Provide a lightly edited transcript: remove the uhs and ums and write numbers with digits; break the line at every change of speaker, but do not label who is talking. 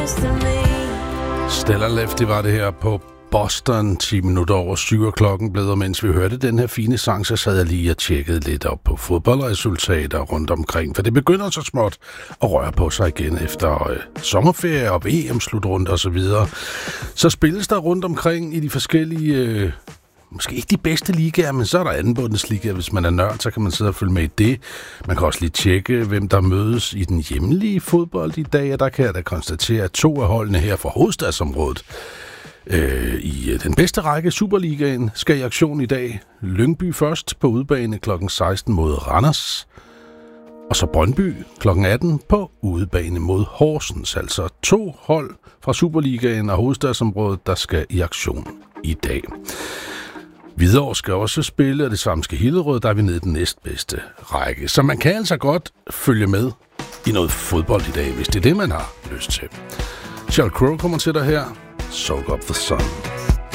Stella Lefty var det her på Boston, 10 minutter over 7 klokken blevet, og mens vi hørte den her fine sang, så sad jeg lige og tjekkede lidt op på fodboldresultater rundt omkring, for det begynder så småt at røre på sig igen efter sommerferie og VM-slutrunde og så videre. Så spilles der rundt omkring i de forskellige, måske ikke de bedste ligaer, men så er der anden Bundesliga. Hvis man er nørd, så kan man sidde og følge med i det. Man kan også lige tjekke, hvem der mødes i den hjemlige fodbold i dag, og der kan jeg da konstatere, at 2 af holdene her fra hovedstadsområdet i den bedste række, Superligaen, skal i aktion i dag. Lyngby først på udebane kl. 16 mod Randers, og så Brøndby kl. 18 på udebane mod Horsens. Altså 2 hold fra Superligaen og hovedstadsområdet, der skal i aktion i dag. Hvidovre skal også spille, og det samme skal Hillerød, der er vi nede i den næstbedste række. Så man kan altså godt følge med i noget fodbold i dag, hvis det er det, man har lyst til. Sheryl Crow kommer til dig her. Soak up the sun.